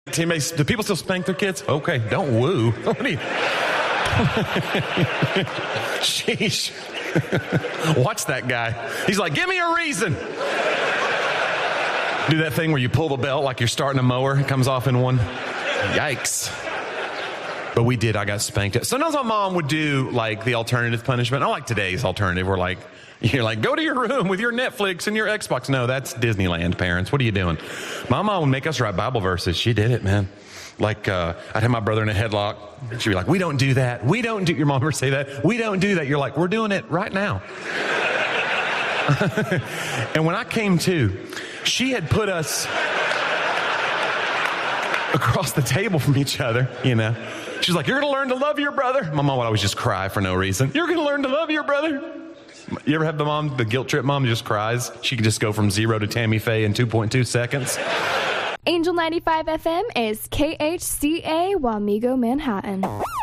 Teammates, do people still spank their kids? Okay, don't woo. Sheesh. Watch that guy. He's like, give me a reason. Do that thing where you pull the belt like you're starting a mower. It comes off in one. Yikes. But we did. I got spanked. Sometimes my mom would do like the alternative punishment. I like today's alternative. Where like, you're like, go to your room with your Netflix and your Xbox. No, that's Disneyland, parents. What are you doing? My mom would make us write Bible verses. She did it, man. Like, I'd have my brother in a headlock. She'd be like, we don't do that. We don't do, your mom ever say that? We don't do that. You're like, we're doing it right now. And when I came to, she had put us across the table from each other, you know. She's like, you're going to learn to love your brother. My mom would always just cry for no reason. You're going to learn to love your brother. You ever have the guilt trip mom who just cries? She can just go from 0 to Tammy Faye in 2.2 seconds. Angel 95 FM is KHCA Wamego, Manhattan.